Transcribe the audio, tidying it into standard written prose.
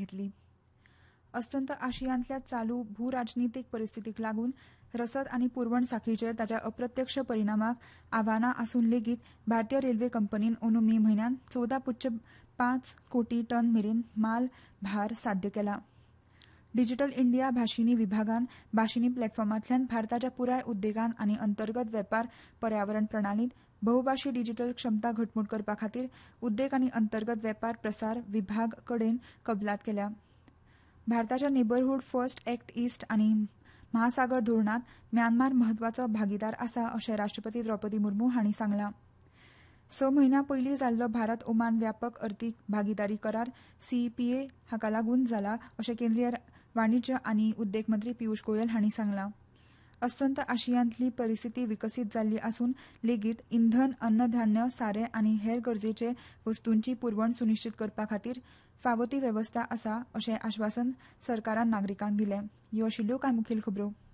घेतली. अस्तंत आशियांतल्या चालू भूराजनीतीक परिस्थितीक लागून रसद आनी पुरवण साखळीचेर ताच्या अप्रत्यक्ष परिणामाक आव्हानां आसून लेगीत भारतीय रेल्वे कंपनीन अंदू मे म्हयन्यात 14.5 कोटी टन मेरेन माल भार साध्य केला. डिजिटल इंडिया भाशिनी विभागान भाशिनी प्लॅटफॉर्मांतल्यान भारताच्या पुराय उद्देगान आनी अंतर्गत वेपार पर्यावरण प्रणालींत बहुभाशी डिजिटल क्षमता घटमूट करपा खातीर उद्देग आनी अंतर्गत वेपार प्रसार विभाग कडेन कबलात केल्या. भारताच्या नेबरहूड फर्स्ट एक्ट ईस्ट आनी महासागर धोरणांत म्यानमार म्हत्वाचो भागीदार आसा अशें राष्ट्रपती द्रौपदी मुर्मू हांणी सांगलां. 6 म्हयन्यां पयलीं जाल्लो भारत ओमान व्यापक अर्थीक भागीदारी करार CEPA हाका लागून जाला अशें केंद्रीय वाणिज्य आनी उद्देग मंत्री पियुष गोयल हांणी सांगलां. अस्तंत आशियांतली परिस्थिती विकसीत जाल्ली आसून लेगीत इंधन, अन्नधान्य, सारें आनी हेर गरजेचे वस्तूंची पुरवण सुनिश्चित करपा खातीर फावो ती वेवस्था आसा अशें आश्वासन सरकारान नागरिकांक दिलें. ह्यो आशिल्ल्यो कांय मुखेल खबरो.